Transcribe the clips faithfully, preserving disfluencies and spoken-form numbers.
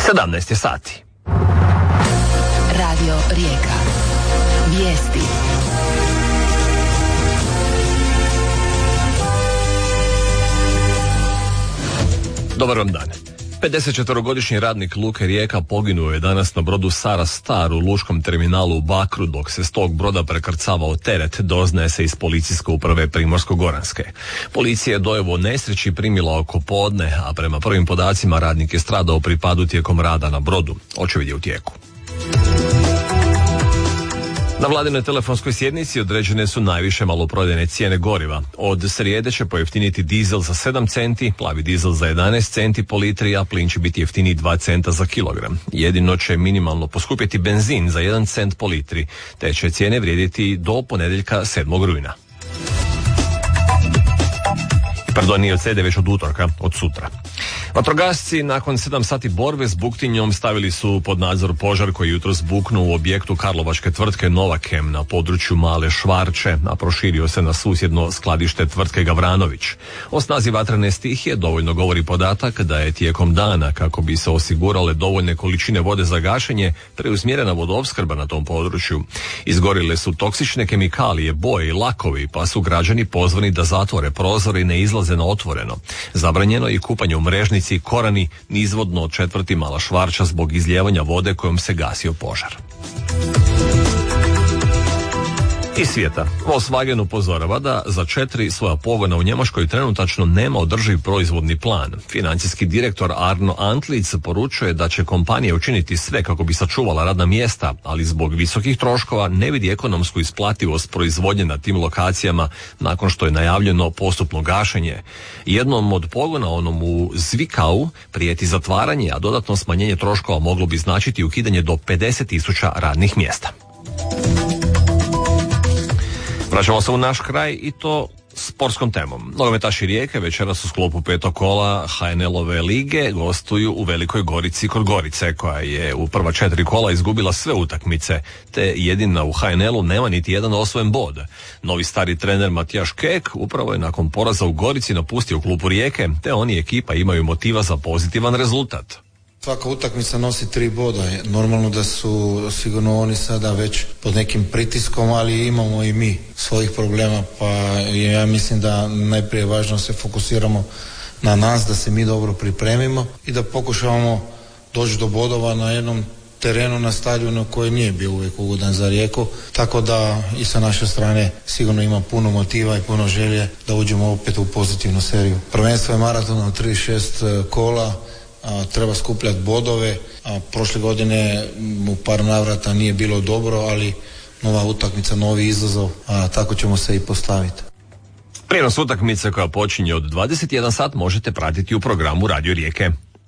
sedamnaest je sati. Radio Rijeka. Vijesti. Dobar vam dan. pedesetčetvorogodišnji radnik Luke Rijeka poginuo je danas na brodu Sara Star u lučkom terminalu u Bakru, dok se s tog broda prekrcavao teret, doznaje se iz policijske uprave Primorsko-goranske. Policija je dojavu o nesreći primila oko podne, a prema prvim podacima radnik je stradao pri padu tijekom rada na brodu. Očevid je u tijeku. Na vladinoj telefonskoj sjednici određene su najviše maloprodajne cijene goriva. Od srijede će pojeftiniti dizel za sedam centi, plavi dizel za jedanaest centi po litri, a plin će biti jeftiniji dva centa za kilogram. Jedino će minimalno poskupjeti benzin za jedan cent po litri, te će cijene vrijediti do ponedjeljka sedmog rujna. Pardon, nije od srijede, već od utorka, od sutra. Vatrogasci nakon sedam sati borbe s buktinjom stavili su pod nadzor požar koji jutros buknuo u objektu karlovačke tvrtke Novakem na području Male Švarče, a proširio se na susjedno skladište tvrtke Gavranović. O snazi vatrene stihije dovoljno govori podatak da je tijekom dana, kako bi se osigurale dovoljne količine vode za gašenje, preusmjerena vodoopskrba na tom području. Izgorile su toksične kemikalije, boje i lakovi, pa su građani pozvani da zatvore prozore i ne izlaze na otvoreno. Zabranjeno je i kupanje u mrežnici Korani nizvodno od četvrti Mala Švarča zbog izlijevanja vode kojom se gasio požar. Iz svijeta. Volkswagen upozorava da za četiri svoja pogona u Njemačkoj trenutačno nema održiv proizvodni plan. Financijski direktor Arno Antlic poručuje da će kompanija učiniti sve kako bi sačuvala radna mjesta, ali zbog visokih troškova ne vidi ekonomsku isplativost proizvodnje na tim lokacijama nakon što je najavljeno postupno gašenje. Jednom od pogona, onom u Zwickau, prijeti zatvaranje, a dodatno smanjenje troškova moglo bi značiti ukidanje do pedeset tisuća radnih mjesta. Vraćamo se u naš kraj i to sportskom temom. Nogometaši Rijeke večeras u sklopu petog kola ha en el-ove lige gostuju u Velikoj Gorici kod Gorice, koja je u prva četiri kola izgubila sve utakmice, te jedina u ha en el-u nema niti jedan osvojen bod. Novi stari trener Matijaš Kek upravo je nakon poraza u Gorici napustio klubu Rijeke, te oni ekipa imaju motiva za pozitivan rezultat. Svaka utakmica nosi tri boda. Normalno da su sigurno oni sada već pod nekim pritiskom, ali imamo i mi svojih problema, pa ja mislim da najprije važno se fokusiramo na nas, da se mi dobro pripremimo i da pokušavamo doći do bodova na jednom terenu, na stadionu koji nije bio uvijek ugodan za Rijeku, tako da i sa naše strane sigurno ima puno motiva i puno želje da uđemo opet u pozitivnu seriju. Prvenstvo je maraton od trideset šest kola, a, treba skupljati bodove, a prošle godine u par navrata nije bilo dobro, ali nova utakmica, novi izazov, a tako ćemo se i postaviti. Prijenos utakmice koja počinje od dvadeset jedan sat možete pratiti u programu Radio Rijeke.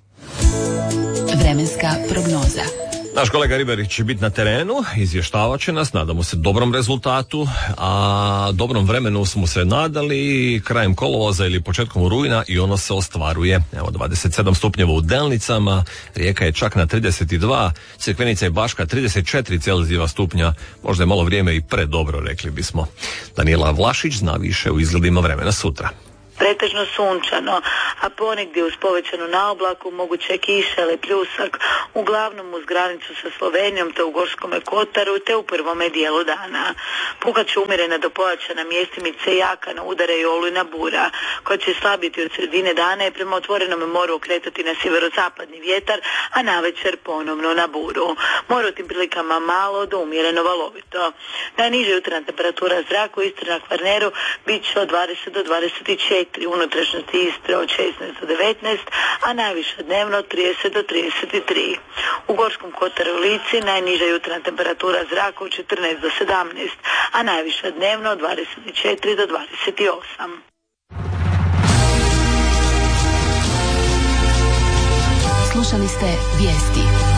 Vremenska prognoza. Naš kolega Riberić će biti na terenu, izvještavat će nas, nadamo se dobrom rezultatu, a dobrom vremenu smo se nadali krajem kolovoza ili početkom rujna i ono se ostvaruje. Evo, dvadeset sedam stupnjeva u Delnicama, Rijeka je čak na trideset dva, Crikvenica i Baška trideset četiri Celzijeva stupnja, možda je malo vrijeme i predobro, rekli bismo. Daniela Vlašić zna više u izgledima vremena sutra. Pretežno sunčano, a ponegdje uz povećanu naoblaku moguće kiša ili pljusak, uglavnom uz granicu sa Slovenijom te u Gorskome Kotaru te u prvome dijelu dana. Puhat će umjerena do pojačana mjestimice jaka na udare i olujna bura, koja će slabiti od sredine dana i prema otvorenom moru okretati na sjeverozapadni vjetar, a navečer ponovno na buru. More u tim prilikama malo do umjereno valovito. Najniža jutarnja temperatura zraka u Istri na Kvarneru bit će od dvadeset do dvadeset četiri, unutrašnjosti Istre od šesnaest do devetnaest, a najviša dnevno od trideset do trideset tri. U Gorskom Kotaru i Lici najniža jutarnja temperatura zraka od četrnaest do sedamnaest, a najviša dnevno od dvadeset četiri do dvadeset osam. Slušali ste vijesti.